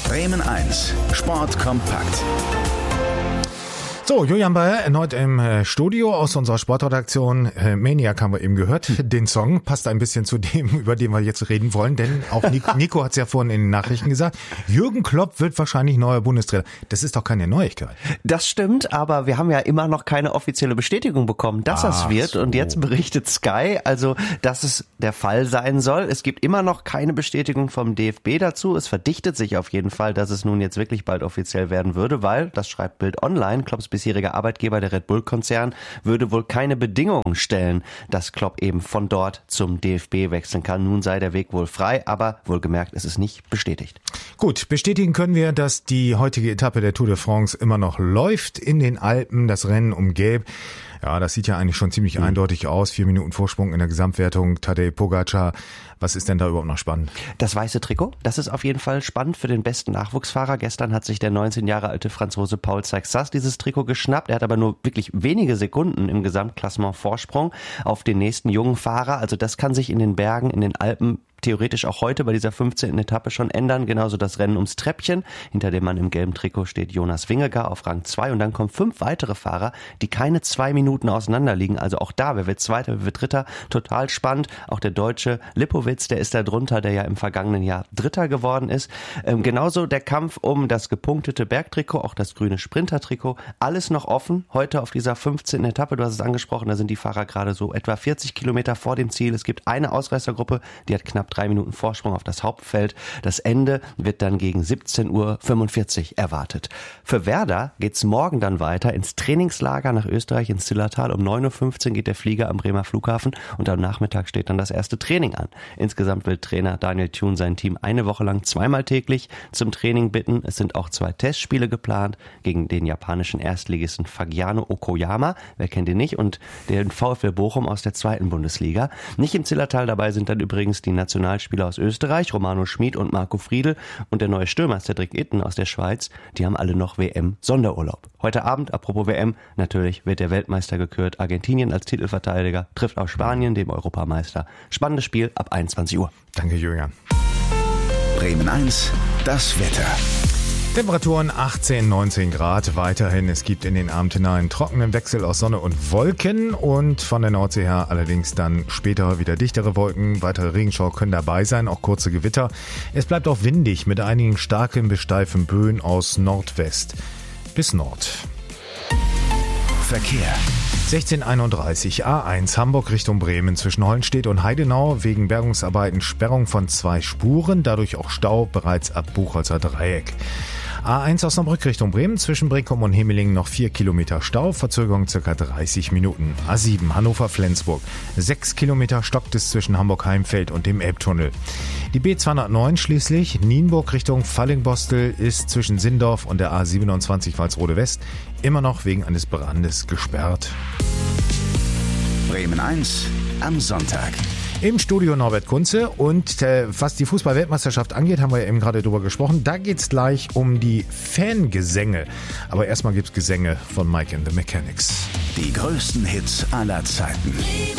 Bremen 1, Sport kompakt. So, Julian Bayer erneut im Studio aus unserer Sportredaktion. Maniac haben wir eben gehört. Den Song passt ein bisschen zu dem, über den wir jetzt reden wollen, denn auch Nico hat es ja vorhin in den Nachrichten gesagt, Jürgen Klopp wird wahrscheinlich neuer Bundestrainer. Das ist doch keine Neuigkeit. Das stimmt, aber wir haben ja immer noch keine offizielle Bestätigung bekommen, dass das wird. Und jetzt berichtet Sky, also dass es der Fall sein soll. Es gibt immer noch keine Bestätigung vom DFB dazu. Es verdichtet sich auf jeden Fall, dass es nun jetzt wirklich bald offiziell werden würde, weil, das schreibt Bild Online, Klopps bisheriger Arbeitgeber, der Red Bull-Konzern, würde wohl keine Bedingungen stellen, dass Klopp eben von dort zum DFB wechseln kann. Nun sei der Weg wohl frei, aber wohlgemerkt, es ist nicht bestätigt. Gut, bestätigen können wir, dass die heutige Etappe der Tour de France immer noch läuft in den Alpen, das Rennen um Gelb. Ja, das sieht ja eigentlich schon ziemlich eindeutig aus. 4 Minuten Vorsprung in der Gesamtwertung. Tadej Pogačar. Was ist denn da überhaupt noch spannend? Das weiße Trikot, das ist auf jeden Fall spannend für den besten Nachwuchsfahrer. Gestern hat sich der 19 Jahre alte Franzose Paul Seixas dieses Trikot geschnappt. Er hat aber nur wirklich wenige Sekunden im Gesamtklassement Vorsprung auf den nächsten jungen Fahrer. Also das kann sich in den Bergen, in den Alpen theoretisch auch heute bei dieser 15. Etappe schon ändern. Genauso das Rennen ums Treppchen. Hinter dem Mann im gelben Trikot steht Jonas Vingegaard auf Rang 2 und dann kommen 5 weitere Fahrer, die keine 2 Minuten auseinander liegen. Also auch da, wer wird Zweiter, wer wird Dritter? Total spannend. Auch der Deutsche Lipowitz, der ist da drunter, der ja im vergangenen Jahr Dritter geworden ist. Genauso der Kampf um das gepunktete Bergtrikot, auch das grüne Sprintertrikot. Alles noch offen. Heute auf dieser 15. Etappe, du hast es angesprochen, da sind die Fahrer gerade so etwa 40 Kilometer vor dem Ziel. Es gibt eine Ausreißergruppe, die hat knapp 3 Minuten Vorsprung auf das Hauptfeld. Das Ende wird dann gegen 17:45 Uhr erwartet. Für Werder geht's morgen dann weiter ins Trainingslager nach Österreich, ins Zillertal. Um 9:15 Uhr geht der Flieger am Bremer Flughafen und am Nachmittag steht dann das erste Training an. Insgesamt will Trainer Daniel Thune sein Team eine Woche lang zweimal täglich zum Training bitten. Es sind auch 2 Testspiele geplant gegen den japanischen Erstligisten Fagiano Okoyama, wer kennt ihn nicht, und den VfL Bochum aus der 2. Bundesliga. Nicht im Zillertal dabei sind dann übrigens die Nationalspieler aus Österreich, Romano Schmid und Marco Friedl, und der neue Stürmer Cedric Itten aus der Schweiz. Die haben alle noch WM-Sonderurlaub. Heute Abend, apropos WM, natürlich wird der Weltmeister gekürt. Argentinien als Titelverteidiger trifft auf Spanien, dem Europameister. Spannendes Spiel ab 21 Uhr. Danke, Julian. Bremen 1, das Wetter. Temperaturen 18, 19 Grad weiterhin. Es gibt in den Abend hinein trockenen Wechsel aus Sonne und Wolken und von der Nordsee her allerdings dann später wieder dichtere Wolken. Weitere Regenschauer können dabei sein, auch kurze Gewitter. Es bleibt auch windig mit einigen starken bis steifen Böen aus Nordwest bis Nord. Verkehr. 16:31 A1 Hamburg Richtung Bremen zwischen Hollenstedt und Heidenau wegen Bergungsarbeiten Sperrung von 2 Spuren, dadurch auch Stau bereits ab Buchholzer Dreieck. A1 Osnabrück Richtung Bremen zwischen Brinkum und Hemelingen noch 4 Kilometer Stau, Verzögerung ca. 30 Minuten. A7 Hannover-Flensburg, 6 Kilometer stockt es zwischen Hamburg-Heimfeld und dem Elbtunnel. Die B209 schließlich, Nienburg Richtung Fallingbostel, ist zwischen Sindorf und der A27 Walsrode West immer noch wegen eines Brandes gesperrt. Bremen 1 am Sonntag. Im Studio Norbert Kunze und was die Fußball-Weltmeisterschaft angeht, haben wir ja eben gerade drüber gesprochen. Da geht's gleich um die Fangesänge. Aber erstmal gibt's Gesänge von Mike and the Mechanics. Die größten Hits aller Zeiten.